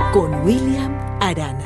con William Arana.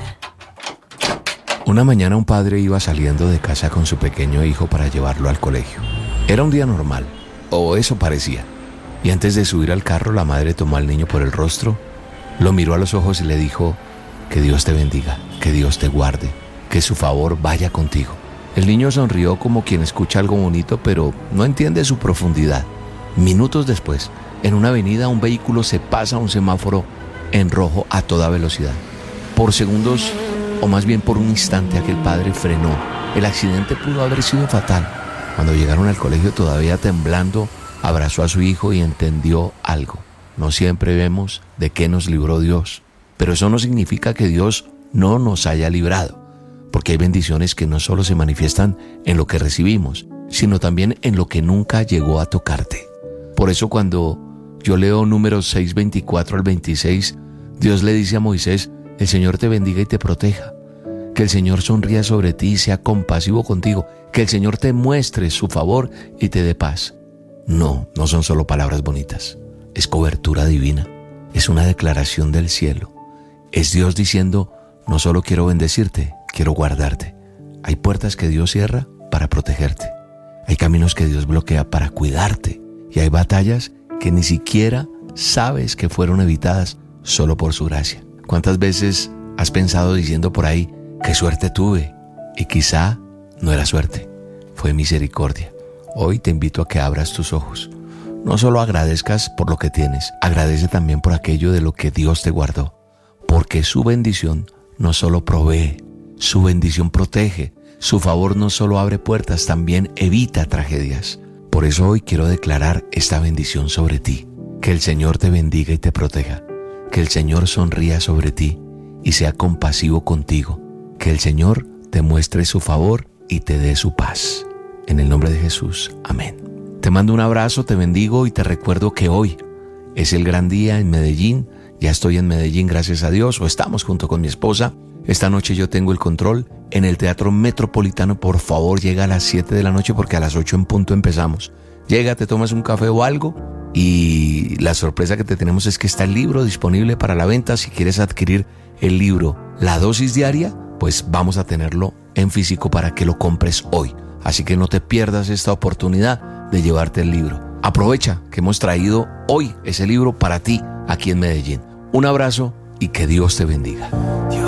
Una mañana un padre iba saliendo de casa con su pequeño hijo para llevarlo al colegio. Era un día normal, o eso parecía. Y antes de subir al carro, la madre tomó al niño por el rostro, lo miró a los ojos y le dijo: que Dios te bendiga, que Dios te guarde, que su favor vaya contigo. El niño sonrió como quien escucha algo bonito, pero no entiende su profundidad. Minutos después, en una avenida, un vehículo se pasa a un semáforo en rojo a toda velocidad. Por segundos, o más bien por un instante, aquel padre frenó. El accidente pudo haber sido fatal. Cuando llegaron al colegio, todavía temblando, abrazó a su hijo y entendió algo. No siempre vemos de qué nos libró Dios, pero eso no significa que Dios no nos haya librado, porque hay bendiciones que no solo se manifiestan en lo que recibimos, sino también en lo que nunca llegó a tocarte. Por eso cuando yo leo Números 6, 24 al 26, Dios le dice a Moisés: el Señor te bendiga y te proteja, que el Señor sonría sobre ti y sea compasivo contigo, que el Señor te muestre su favor y te dé paz. No son solo palabras bonitas, es cobertura divina, es una declaración del cielo. Es Dios diciendo: no solo quiero bendecirte, quiero guardarte. Hay puertas que Dios cierra para protegerte, hay caminos que Dios bloquea para cuidarte, y hay batallas que ni siquiera sabes que fueron evitadas solo por su gracia. ¿Cuántas veces has pensado diciendo por ahí: qué suerte tuve? Y quizá no era suerte, fue misericordia. Hoy te invito a que abras tus ojos. No solo agradezcas por lo que tienes, agradece también por aquello de lo que Dios te guardó, porque su bendición no solo provee, su bendición protege, su favor no solo abre puertas, también evita tragedias. Por eso hoy quiero declarar esta bendición sobre ti: que el Señor te bendiga y te proteja, que el Señor sonría sobre ti y sea compasivo contigo, que el Señor te muestre su favor y te dé su paz. En el nombre de Jesús, amén. Te mando un abrazo, te bendigo y te recuerdo que hoy es el gran día en Medellín. Ya estoy en Medellín, gracias a Dios, o estamos junto con mi esposa. Esta noche yo tengo el control en el Teatro Metropolitano. Por favor, llega a las 7 de la noche porque a las 8 en punto empezamos. Llega, te tomas un café o algo, y la sorpresa que te tenemos es que está el libro disponible para la venta. Si quieres adquirir el libro La Dosis Diaria, pues vamos a tenerlo en físico para que lo compres hoy. Así que no te pierdas esta oportunidad de llevarte el libro. Aprovecha que hemos traído hoy ese libro para ti aquí en Medellín. Un abrazo y que Dios te bendiga.